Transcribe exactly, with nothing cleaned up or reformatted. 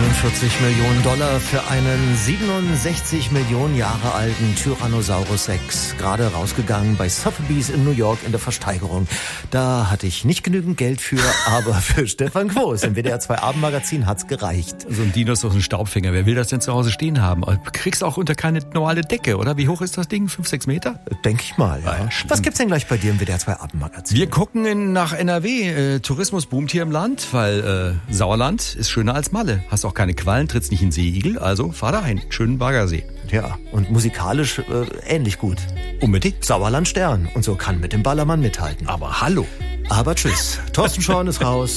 einundvierzig Millionen Dollar für einen siebenundsechzig Millionen Jahre alten Tyrannosaurus Rex. Gerade rausgegangen bei Sotheby's in New York in der Versteigerung. Da hatte ich nicht genügend Geld für, aber für Stefan Quos im W D R zwei Abendmagazin hat's gereicht. So ein Dino ist doch ein Staubfänger. Wer will das denn zu Hause stehen haben? Du kriegst auch unter keine normale Decke, oder? Wie hoch ist das Ding? Fünf, sechs Meter? Denke ich mal, ja. Ja, Was gibt's denn gleich bei dir im W D R zwei Abendmagazin? Wir gucken in, nach N R W. Äh, Tourismus boomt hier im Land, weil äh, Sauerland ist schöner als Malle. Hast auch keine Quallen, trittst nicht in Seeigel, also fahr dahin. Schönen Baggersee. Ja, und musikalisch äh, ähnlich gut. Unbedingt. Sauerland Stern und so kann mit dem Ballermann mithalten. Aber hallo. Aber tschüss. Thorsten Schorn ist raus.